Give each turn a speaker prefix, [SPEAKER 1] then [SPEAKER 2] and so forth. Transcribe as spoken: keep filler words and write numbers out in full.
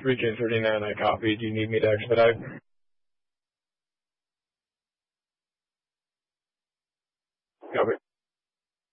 [SPEAKER 1] three K thirty-nine I copied. Do you need me to expedite? Copy.